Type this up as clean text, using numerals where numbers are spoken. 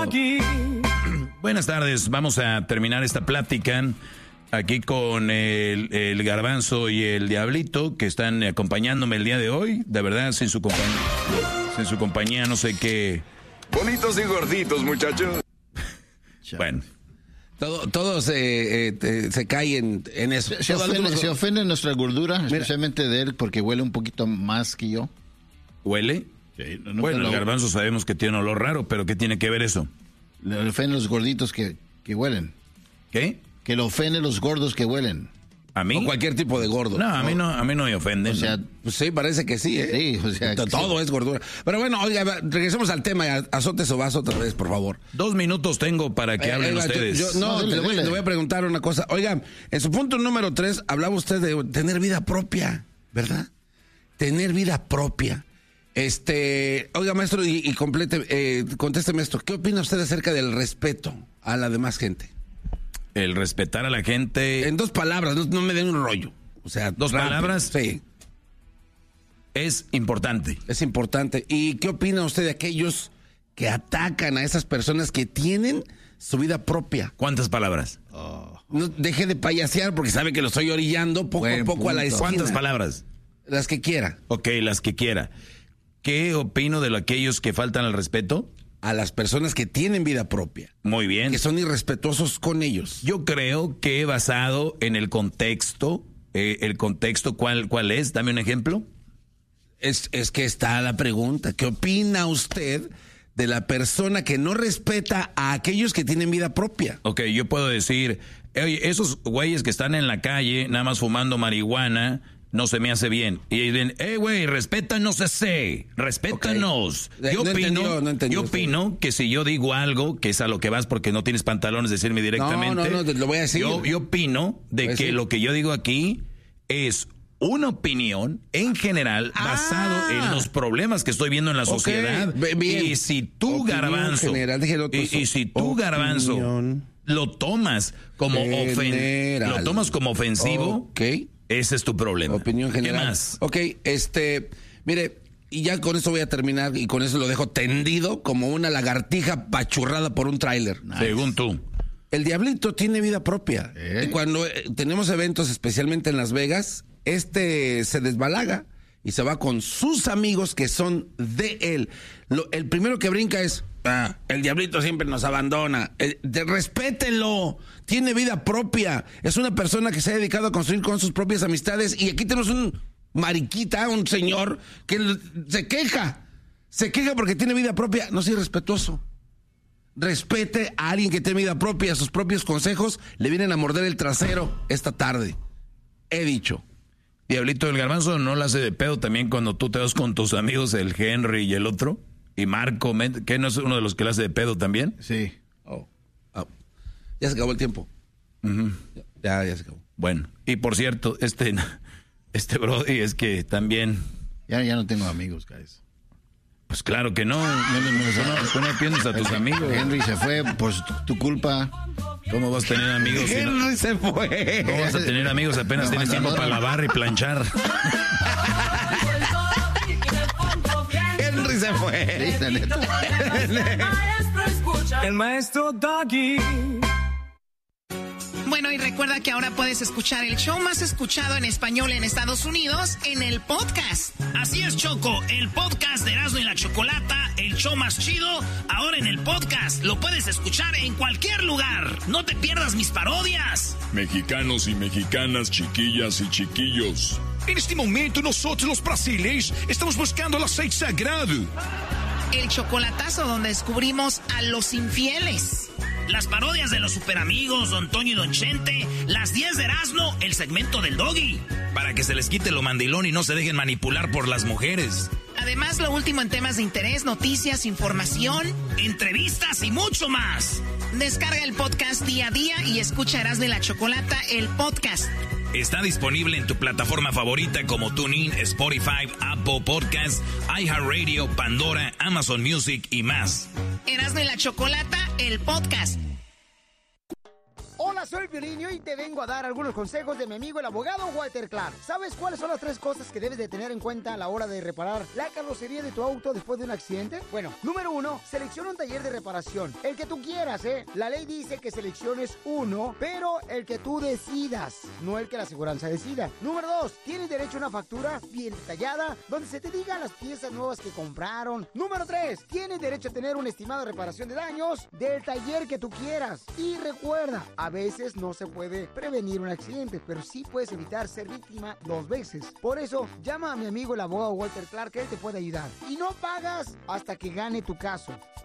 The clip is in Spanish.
Buenas tardes, vamos a terminar esta plática aquí con el Garbanzo y el Diablito, que están acompañándome el día de hoy. De verdad, sin su compañía no sé qué. Bonitos y gorditos, muchachos. Bueno. Todos se caen en eso. Se ofende nuestra gordura, especialmente de él, porque huele un poquito más que yo. ¿Huele? Sí, bueno, el Garbanzo sabemos que tiene olor raro, pero ¿qué tiene que ver eso? Le ofenden los gorditos que huelen. ¿Qué? Que le ofenden los gordos que huelen. ¿A mí? O cualquier tipo de gordo. No, a mí no me ofende. O sea, pues sí, parece que sí, ¿eh? Sí, o sea, todo es gordura. Pero bueno, oiga, regresemos al tema. Azote o vaso otra vez, por favor. 2 minutos tengo para que hablen ustedes. Le voy a preguntar una cosa. Oiga, en su punto número 3 hablaba usted de tener vida propia, ¿verdad? Tener vida propia. Oiga, maestro, y contésteme esto. ¿Qué opina usted acerca del respeto a la demás gente? El respetar a la gente. En 2 palabras, no me den un rollo. O sea, 2 palabras. Sí. Es importante. Es importante. ¿Y qué opina usted de aquellos que atacan a esas personas que tienen su vida propia? ¿Cuántas palabras? No deje de payasear porque sabe que lo estoy orillando poco a poco a la esquina. ¿Cuántas palabras? Las que quiera. Ok, las que quiera. ¿Qué opino de aquellos que faltan al respeto? A las personas que tienen vida propia. Muy bien. Que son irrespetuosos con ellos. Yo creo que basado en el contexto, ¿cuál es? Dame un ejemplo. Es que está la pregunta. ¿Qué opina usted de la persona que no respeta a aquellos que tienen vida propia? Ok, yo puedo decir, oye, esos güeyes que están en la calle nada más fumando marihuana, no se me hace bien. Y dicen, güey, respétanos respétanos. Okay. Yo opino que si yo digo algo, que es a lo que vas porque no tienes pantalones, decirme directamente. No, lo voy a decir. Yo opino de que lo que yo digo aquí es una opinión en general basado en los problemas que estoy viendo en la sociedad. Bien. Y si tú, Garbanzo, lo tomas como ofensivo, ese es tu problema. Opinión general. ¿Qué más? Ok, mire, y ya con eso voy a terminar y con eso lo dejo tendido como una lagartija pachurrada por un tráiler. Nice. Según tú. El Diablito tiene vida propia. Y cuando tenemos eventos, especialmente en Las Vegas, se desbalaga y se va con sus amigos que son de él. El primero que brinca es, el Diablito siempre nos abandona. Respétenlo. Tiene vida propia. Es una persona que se ha dedicado a construir con sus propias amistades. Y aquí tenemos un mariquita, un señor que se queja. Se queja porque tiene vida propia. No sea irrespetuoso. Respete a alguien que tiene vida propia. Sus propios consejos le vienen a morder el trasero esta tarde. He dicho. Diablito del Garbanzo, ¿no la hace de pedo también cuando tú te vas con tus amigos, el Henry y el otro? Y Marco, ¿qué no es uno de los que la hace de pedo también? Sí. Ya se acabó el tiempo. Uh-huh. Ya se acabó. Bueno, y por cierto, este Brody es que también... Ya no tengo amigos, guys. Pues claro que no. Tú no atiendes a tus amigos. Henry se fue por tu culpa. ¿Cómo vas a tener amigos? Henry se fue. ¿Cómo vas a tener amigos? Apenas tienes tiempo para lavar y planchar. Henry se fue. El maestro Doggy. Bueno, y recuerda que ahora puedes escuchar el show más escuchado en español en Estados Unidos en el podcast. Así es, Choco, el podcast de Erasmo y la Chocolata, el show más chido, ahora en el podcast. Lo puedes escuchar en cualquier lugar. No te pierdas mis parodias. Mexicanos y mexicanas, chiquillas y chiquillos. En este momento nosotros los brasileños estamos buscando el aceite sagrado. El chocolatazo donde descubrimos a los infieles. Las parodias de los superamigos, Don Toño y Don Chente, las 10 de Erasmo, el segmento del Doggy. Para que se les quite lo mandilón y no se dejen manipular por las mujeres. Además, lo último en temas de interés, noticias, información, entrevistas y mucho más. Descarga el podcast día a día y escucha Erasmo y la Chocolata, el podcast. Está disponible en tu plataforma favorita como TuneIn, Spotify, Apple Podcasts, iHeartRadio, Pandora, Amazon Music y más. Erasmo y la Chocolata, el podcast. Hola, soy Piolín y hoy te vengo a dar algunos consejos de mi amigo el abogado Walter Clark. ¿Sabes cuáles son las 3 cosas que debes de tener en cuenta a la hora de reparar la carrocería de tu auto después de un accidente? Bueno, número 1, selecciona un taller de reparación. El que tú quieras, La ley dice que selecciones uno, pero el que tú decidas, no el que la aseguranza decida. Número 2, tienes derecho a una factura bien detallada, donde se te digan las piezas nuevas que compraron. Número 3, tienes derecho a tener un estimado de reparación de daños del taller que tú quieras. Y recuerda, a veces no se puede prevenir un accidente, pero sí puedes evitar ser víctima 2 veces. Por eso, llama a mi amigo el abogado Walter Clark, que él te puede ayudar. Y no pagas hasta que gane tu caso.